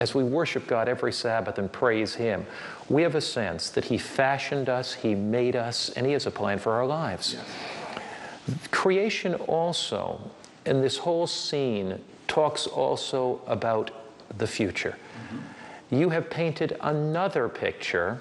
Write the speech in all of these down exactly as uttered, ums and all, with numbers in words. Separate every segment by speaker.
Speaker 1: As we worship God every Sabbath and praise Him, we have a sense that He fashioned us, He made us, and He has a plan for our lives. Yes. Creation also, and this whole scene, talks also about the future. Mm-hmm. You have painted another picture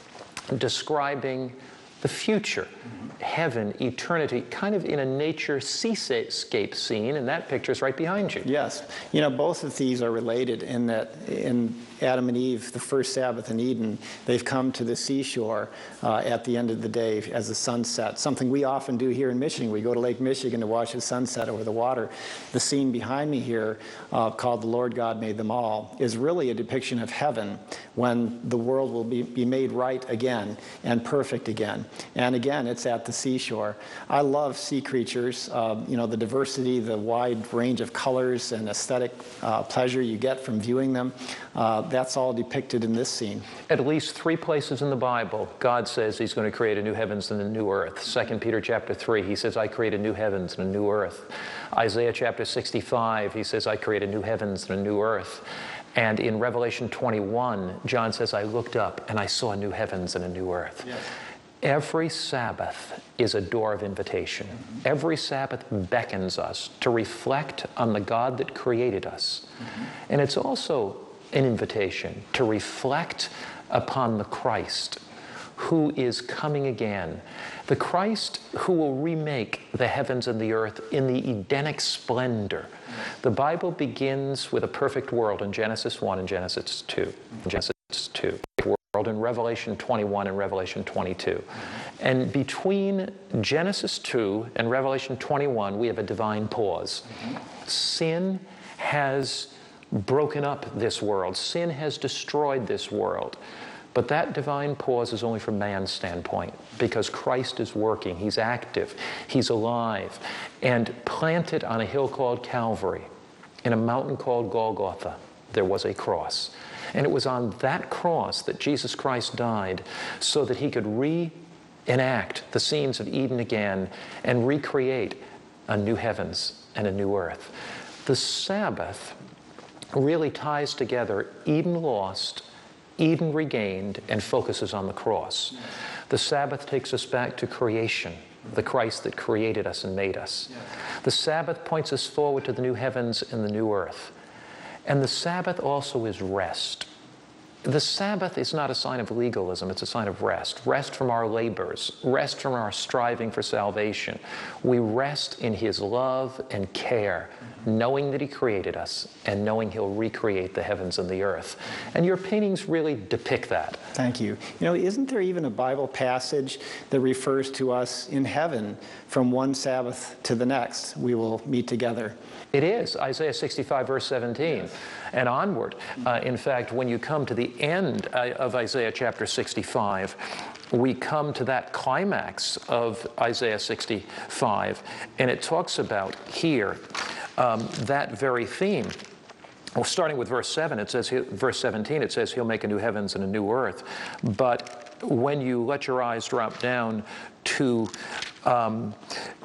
Speaker 1: describing the future, mm-hmm. heaven, eternity, kind of in a nature seascape scene, and that picture is right behind you.
Speaker 2: Yes. You know, both of these are related in that in Adam and Eve, the first Sabbath in Eden, they've come to the seashore uh, at the end of the day as the sun sets, something we often do here in Michigan. We go to Lake Michigan to watch the sunset over the water. The scene behind me here, uh, called The Lord God Made Them All, is really a depiction of heaven when the world will be, be made right again and perfect again. And again, it's at the seashore. I love sea creatures, uh, you know, the diversity, the wide range of colors and aesthetic uh, pleasure you get from viewing them. Uh, that's all depicted in this scene.
Speaker 1: At least three places in the Bible, God says He's going to create a new heavens and a new earth. Second Peter chapter three, He says, I create a new heavens and a new earth. Isaiah chapter sixty-five, He says, I create a new heavens and a new earth. And in Revelation twenty-one, John says, I looked up and I saw a new heavens and a new earth. Yes. Every Sabbath is a door of invitation. Mm-hmm. Every Sabbath beckons us to reflect on the God that created us. Mm-hmm. And it's also an invitation to reflect upon the Christ who is coming again. The Christ who will remake the heavens and the earth in the Edenic splendor. The Bible begins with a perfect world in Genesis one and Genesis two. Genesis two. World in Revelation twenty-one and Revelation twenty-two. And between Genesis two and Revelation twenty-one, we have a divine pause. Sin has broken up this world. Sin has destroyed this world. But that divine pause is only from man's standpoint, because Christ is working. He's active. He's alive. And planted on a hill called Calvary, in a mountain called Golgotha, there was a cross. And it was on that cross that Jesus Christ died so that He could reenact the scenes of Eden again and recreate a new heavens and a new earth. The Sabbath really ties together Eden lost, Eden regained, and focuses on the cross. The Sabbath takes us back to creation, the Christ that created us and made us. The Sabbath points us forward to the new heavens and the new earth. And the Sabbath also is rest. The Sabbath is not a sign of legalism, it's a sign of rest. Rest from our labors, rest from our striving for salvation. We rest in His love and care, knowing that He created us and knowing He'll recreate the heavens and the earth. And your paintings really depict that.
Speaker 2: Thank you. You know, isn't there even a Bible passage that refers to us in heaven from one Sabbath to the next? We will meet together.
Speaker 1: It is, Isaiah sixty-five, verse seventeen, yes. And onward. Uh, in fact, when you come to the end uh, of Isaiah chapter sixty-five, we come to that climax of Isaiah sixty-five, and it talks about here um, that very theme. Well, starting with verse seven, it says, verse seventeen, it says, He'll make a new heavens and a new earth. But when you let your eyes drop down to um,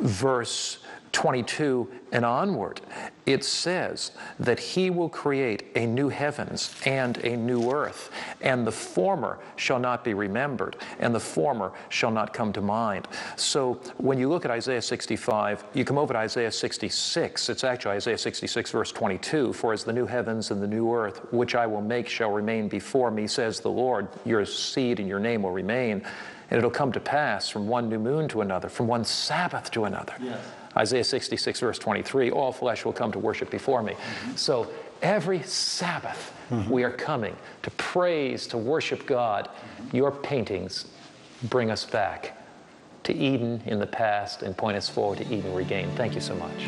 Speaker 1: verse twenty-two and onward, it says that He will create a new heavens and a new earth, and the former shall not be remembered, and the former shall not come to mind. So when you look at Isaiah sixty-five, you come over to Isaiah sixty-six. It's actually Isaiah sixty-six, verse twenty-two. For as the new heavens and the new earth, which I will make, shall remain before me, says the Lord, your seed and your name will remain. And it'll come to pass from one new moon to another, from one Sabbath to another. Yes. Isaiah sixty-six, verse twenty-three, all flesh will come to worship before me. Mm-hmm. So every Sabbath, mm-hmm. we are coming to praise, to worship God. Mm-hmm. Your paintings bring us back to Eden in the past and point us forward to Eden regained. Thank you so much.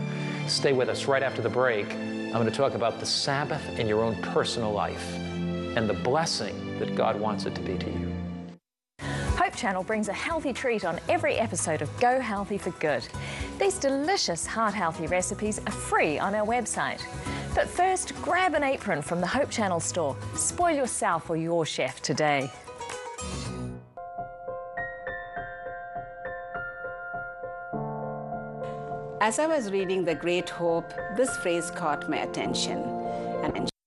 Speaker 1: Stay with us. Right after the break, I'm going to talk about the Sabbath in your own personal life and the blessing that God wants it to be to you.
Speaker 3: Hope Channel brings a healthy treat on every episode of Go Healthy for Good. These delicious heart-healthy recipes are free on our website. But first, grab an apron from the Hope Channel store. Spoil yourself or your chef today.
Speaker 4: As I was reading The Great Hope, this phrase caught my attention. And